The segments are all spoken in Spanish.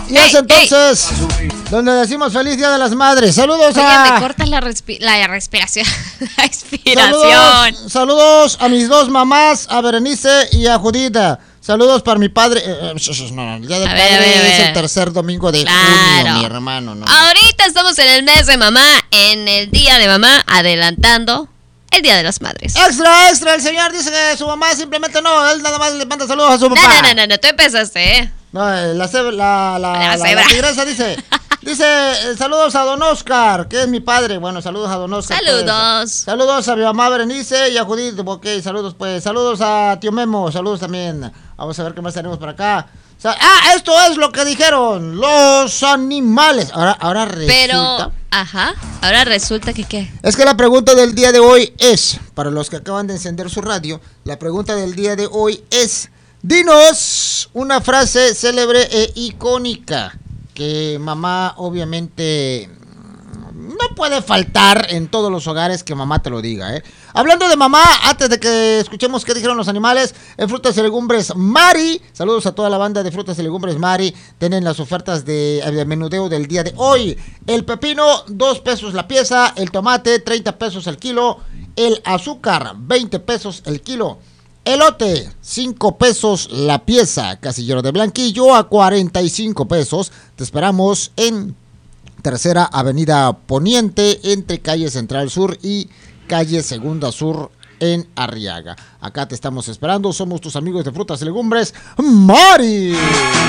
Y es entonces donde decimos feliz Día de las Madres. Saludos. Oigan, me cortas la respiración. La expiración. Saludos a mis dos mamás, a Berenice y a Judita. Saludos para mi padre. No, el Día del Padre es el tercer domingo de junio, mi hermano. No. Ahorita estamos en el mes de mamá, en el Día de Mamá, adelantando el Día de las Madres. Extra, el señor dice que su mamá simplemente no, él nada más le manda saludos a su papá. No, tú empezaste, No, la tigresa dice, saludos a Don Oscar, que es mi padre. Bueno, saludos a Don Oscar. Saludos. Saludos a mi mamá Berenice y a Judith. Ok, saludos pues. Saludos a tío Memo, saludos también. Vamos a ver qué más tenemos por acá. Esto es lo que dijeron los animales. Ahora resulta. Ahora resulta que ¿qué? Es que la pregunta del día de hoy es, para los que acaban de encender su radio, la pregunta del día de hoy es: dinos una frase célebre e icónica que mamá obviamente no puede faltar en todos los hogares, que mamá te lo diga, ¿eh? Hablando de mamá, antes de que escuchemos qué dijeron los animales, en Frutas y Legumbres Mari, saludos a toda la banda de Frutas y Legumbres Mari, tienen las ofertas de menudeo del día de hoy. El pepino, 2 pesos la pieza, el tomate, 30 pesos el kilo, el azúcar, 20 pesos el kilo. Elote, 5 pesos la pieza. Casillero de Blanquillo a 45 pesos. Te esperamos en Tercera Avenida Poniente, entre calle Central Sur y calle Segunda Sur en Arriaga. Acá te estamos esperando. Somos tus amigos de Frutas y Legumbres Mari.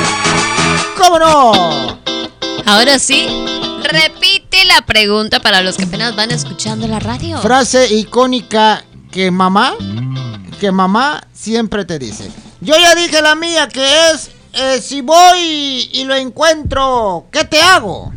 ¿Cómo no? Ahora sí, repite la pregunta para los que apenas van escuchando la radio. Frase icónica que mamá siempre te dice. Yo ya dije la mía, que es si voy y lo encuentro, ¿qué te hago?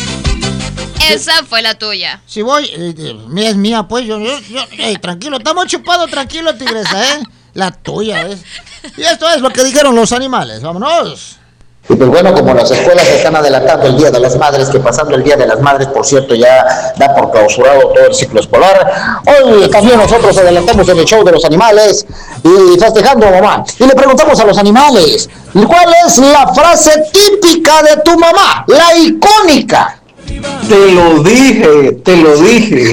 Esa fue la tuya. Si voy, es mía, pues yo tranquilo, estamos chupados, tranquilo, tigresa, la tuya es. Y esto es lo que dijeron los animales. Vámonos. Y pues bueno, como las escuelas están adelantando el Día de las Madres, que pasando el Día de las Madres, por cierto, ya da por clausurado todo el ciclo escolar, hoy también nosotros adelantamos en el show de los animales y festejando a mamá. Y le preguntamos a los animales, ¿cuál es la frase típica de tu mamá? La icónica. Te lo dije. Te lo dije.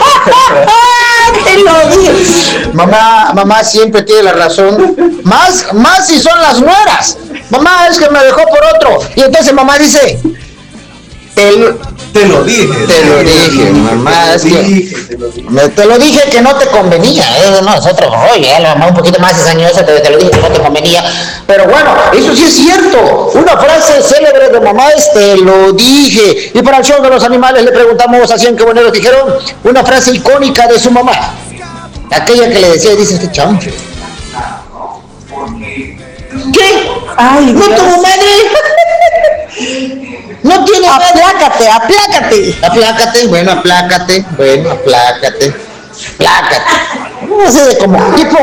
Mamá siempre tiene la razón. Más si son las nueras. Mamá, es que me dejó por otro. Y entonces mamá dice: Te lo dije, mamá. Te lo dije que no te convenía. Nosotros, oye, la mamá un poquito más cizañosa, te lo dije que no te convenía. Pero bueno, eso sí es cierto. Una frase célebre de mamá es: te lo dije. Y para el show de los animales le preguntamos a 100 queboneros, dijeron una frase icónica de su mamá. Aquella que le decía, dice este chancho. ¿Qué? Ay, ¿no tuvo madre? No tiene madre. Aplácate. Bueno, aplácate. No sé, de como tipo,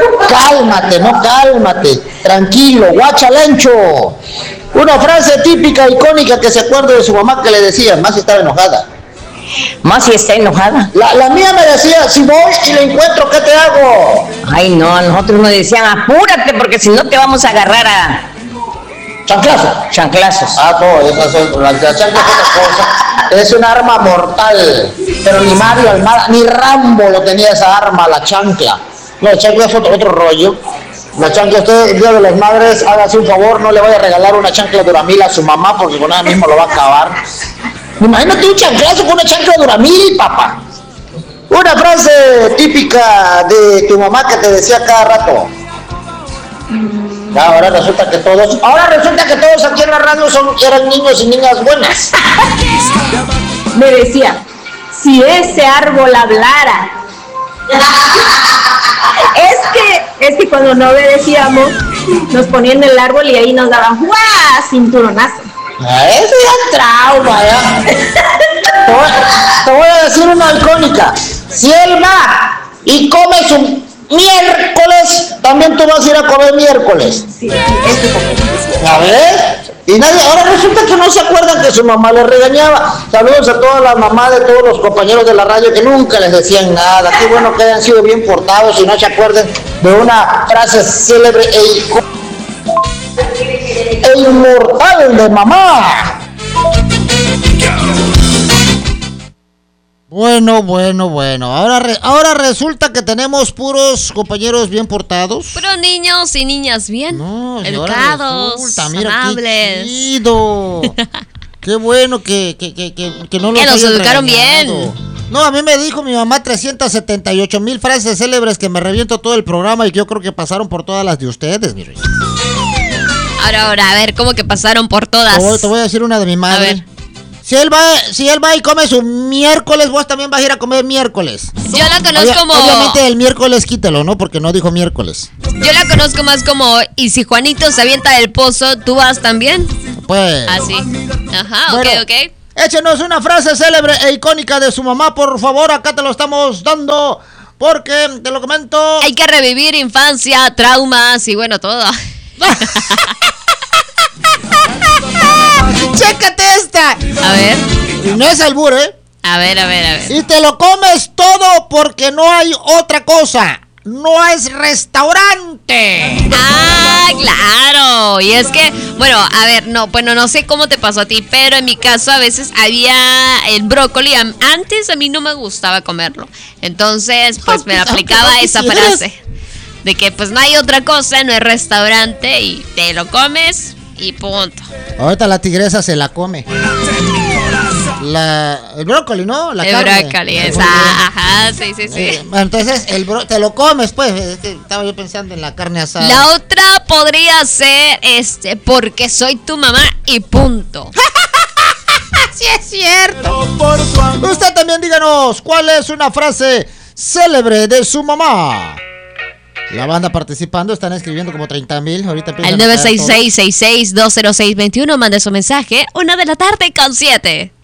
cálmate. Tranquilo, guachalancho. Una frase típica, icónica, que se acuerda de su mamá, que le decía, más si estaba enojada. Más si está enojada. La mía me decía: si voy y lo encuentro, ¿qué te hago? Ay, no, nosotros nos decían: apúrate, porque si no te vamos a agarrar a chanclazos. No, esas son las chanclas, es un arma mortal. Pero ni Mario Almada ni Rambo lo tenía esa arma, la chancla. No, la chancla es otro rollo. La chancla, usted, el Día de las Madres, hágase un favor, no le vaya a regalar una chancla Duramil a su mamá, porque con ella mismo lo va a acabar. Imagínate un chanclazo con una chancla Duramil, papá. Una frase típica de tu mamá que te decía cada rato. Ahora resulta que todos aquí en la radio eran niños y niñas buenas. Me decía: si ese árbol hablara. Es que cuando no obedecíamos, nos ponían el árbol y ahí nos daban cinturonazo. Eso ya es trauma, ya. Te voy a decir una icónica. Si él va y come su miércoles, también tú vas a ir a comer miércoles. Sí, a ver. Y ahora resulta que no se acuerdan que su mamá les regañaba. Saludos a todas las mamás de todos los compañeros de la radio que nunca les decían nada. Qué bueno que hayan sido bien portados y no se acuerden de una frase célebre e e inmortal de mamá. Bueno. Ahora resulta que tenemos puros compañeros bien portados. Puros niños y niñas bien No, y ahora educados, resulta, mira, qué amables. chido. Qué bueno que no los Que nos hayan educaron regañado. bien. No, a mí me dijo mi mamá 378,000 frases célebres que me reviento todo el programa y que yo creo que pasaron por todas las de ustedes, mi rey. Ahora, a ver, ¿cómo que pasaron por todas? Te voy a decir una de mi madre. A ver. Si él va y come su miércoles, vos también vas a ir a comer miércoles. Yo la conozco como... Obviamente el miércoles quítelo, ¿no? Porque no dijo miércoles. Yo la conozco más como, y si Juanito se avienta del pozo, ¿tú vas también? Pues... Así. Ajá, Bueno, ok. Échenos una frase célebre e icónica de su mamá, por favor. Acá te lo estamos dando porque, te lo comento... Hay que revivir infancia, traumas y bueno, todo. ¡Chécate esta! A ver. No es albur, ¿eh? A ver. Y te lo comes todo porque no hay otra cosa. No es restaurante. Ah, claro. Y es que, bueno, a ver, no sé cómo te pasó a ti, pero en mi caso a veces había el brócoli. Antes a mí no me gustaba comerlo. Entonces, pues me aplicaba esa frase. De que pues no hay otra cosa, no es restaurante y te lo comes y punto. Ahorita la tigresa se la come. El brócoli, ¿no? La El carne. brócoli, ajá, sí. Entonces, te lo comes, pues. Estaba yo pensando en la carne asada. La otra podría ser, porque soy tu mamá y punto. Sí, es cierto. Usted también díganos, ¿cuál es una frase célebre de su mamá? La banda participando, están escribiendo como 30,000. Ahorita al 966-66-20621, mande su mensaje. 1:07 p.m.